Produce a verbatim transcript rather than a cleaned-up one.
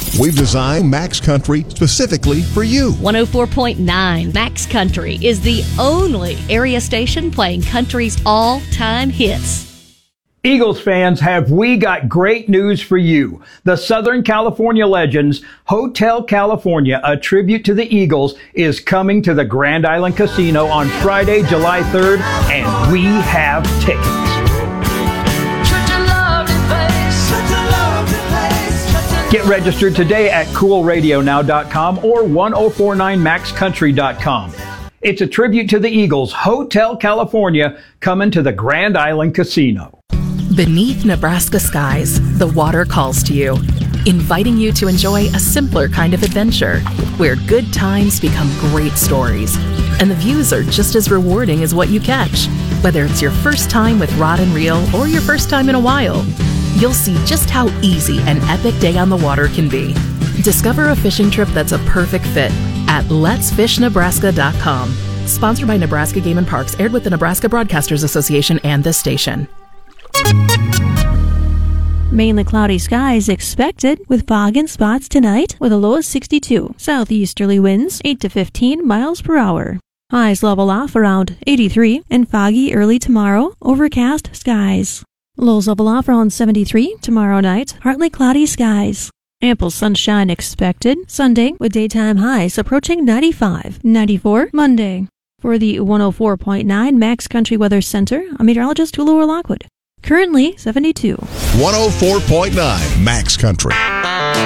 We've designed Max Country specifically for you. one oh four point nine Max Country is the only area station playing country's all-time hits. Eagles fans, have we got great news for you. The Southern California Legends Hotel California, a tribute to the Eagles, is coming to the Grand Island Casino on Friday, July third, and we have tickets. Get registered today at cool radio now dot com or one oh four nine max country dot com. It's a tribute to the Eagles, Hotel California, coming to the Grand Island Casino. Beneath Nebraska skies, the water calls to you, inviting you to enjoy a simpler kind of adventure where good times become great stories, and the views are just as rewarding as what you catch. Whether it's your first time with rod and reel or your first time in a while, you'll see just how easy an epic day on the water can be. Discover a fishing trip that's a perfect fit at lets fish nebraska dot com. Sponsored by Nebraska Game and Parks, aired with the Nebraska Broadcasters Association and this station. Mainly cloudy skies expected with fog and spots tonight with a low of sixty-two. Southeasterly winds eight to fifteen miles per hour. Highs level off around eighty-three and foggy early tomorrow. Overcast skies. Lows level off around seventy-three tomorrow night. Partly cloudy skies. Ample sunshine expected Sunday with daytime highs approaching ninety-five. ninety-four Monday. For the one oh four point nine Max Country Weather Center, I'm meteorologist Hulu Lockwood. Currently seventy-two. one oh four point nine Max Country.